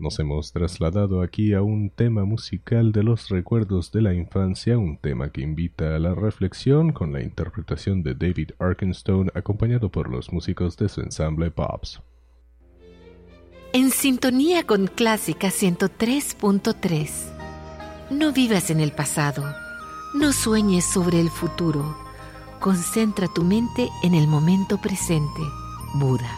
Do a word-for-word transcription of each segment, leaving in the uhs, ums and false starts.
nos hemos trasladado aquí a un tema musical de los recuerdos de la infancia, un tema que invita a la reflexión con la interpretación de David Arkenstone acompañado por los músicos de su ensamble Pops. En sintonía con Clásica ciento tres punto tres. No vivas en el pasado, no sueñes sobre el futuro, concentra tu mente en el momento presente. Buda.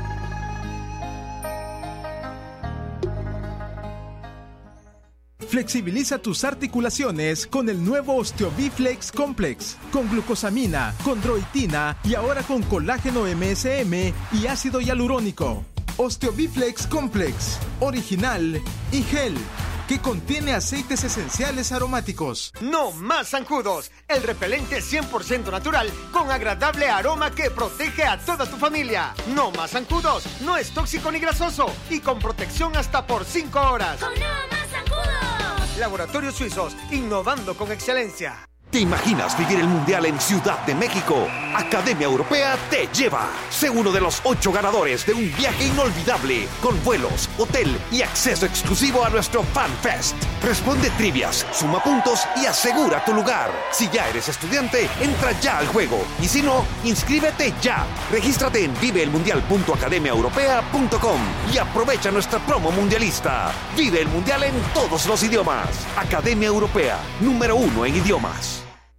Flexibiliza tus articulaciones con el nuevo OsteoBiflex Complex, con glucosamina, chondroitina y ahora con colágeno M S M y ácido hialurónico. OsteoBiflex Complex, original y gel, que contiene aceites esenciales aromáticos. No más zancudos, el repelente cien por ciento natural con agradable aroma que protege a toda tu familia. No más zancudos, no es tóxico ni grasoso y con protección hasta por cinco horas. ¡Con no más zancudos! Laboratorios Suizos, innovando con excelencia. ¿Te imaginas vivir el Mundial en Ciudad de México? Academia Europea te lleva. Sé uno de los ocho ganadores de un viaje inolvidable, con vuelos, hotel y acceso exclusivo a nuestro Fan Fest. Responde trivias, suma puntos y asegura tu lugar. Si ya eres estudiante, entra ya al juego. Y si no, inscríbete ya. Regístrate en vive el mundial punto academia europea punto com y aprovecha nuestra promo mundialista. Vive el Mundial en todos los idiomas. Academia Europea, número uno en idiomas.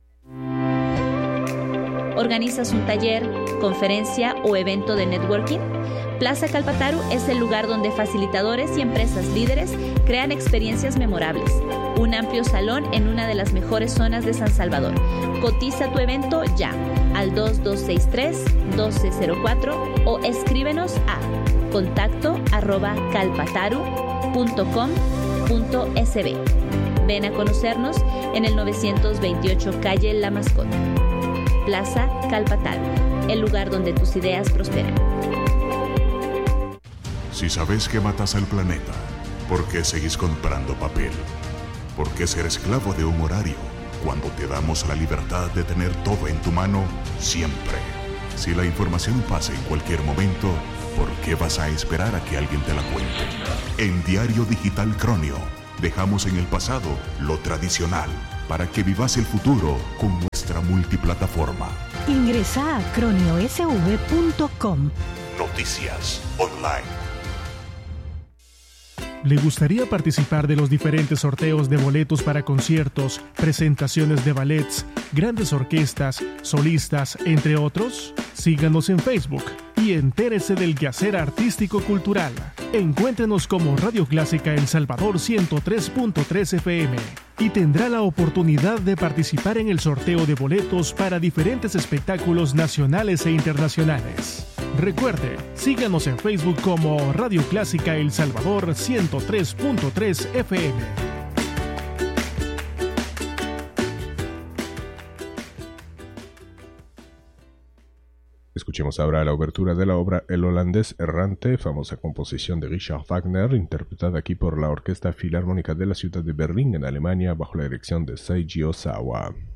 ¿Organizas un taller, conferencia o evento de networking? Plaza Calpataru es el lugar donde facilitadores y empresas líderes crean experiencias memorables. Un amplio salón en una de las mejores zonas de San Salvador. Cotiza tu evento ya al dos dos seis tres, uno dos cero cuatro o escríbenos a contacto arroba calpataru punto com punto s b. Ven a conocernos en el novecientos veintiocho calle La Mascota. Plaza Calpataru, el lugar donde tus ideas prosperan. Si sabes que matas al planeta, ¿por qué seguís comprando papel? ¿Por qué ser esclavo de un horario cuando te damos la libertad de tener todo en tu mano siempre? Si la información pasa en cualquier momento, ¿por qué vas a esperar a que alguien te la cuente? En Diario Digital Cronio, dejamos en el pasado lo tradicional para que vivas el futuro con nuestra multiplataforma. Ingresa a cronio s v punto com. Noticias online. ¿Le gustaría participar de los diferentes sorteos de boletos para conciertos, presentaciones de ballets, grandes orquestas, solistas, entre otros? Síganos en Facebook y entérese del quehacer artístico cultural. Encuéntrenos como Radio Clásica El Salvador ciento tres punto tres F M y tendrá la oportunidad de participar en el sorteo de boletos para diferentes espectáculos nacionales e internacionales. Recuerde, síganos en Facebook como Radio Clásica El Salvador ciento tres punto tres F M. Escuchemos ahora la obertura de la obra El holandés errante, famosa composición de Richard Wagner, interpretada aquí por la Orquesta Filarmónica de la ciudad de Berlín, en Alemania, bajo la dirección de Seiji Ozawa.